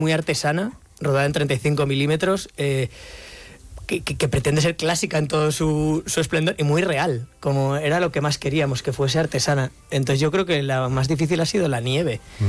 muy artesana, rodada en 35 milímetros, que pretende ser clásica en todo su esplendor y muy real, como era lo que más queríamos, que fuese artesana. Entonces yo creo que la más difícil ha sido la nieve.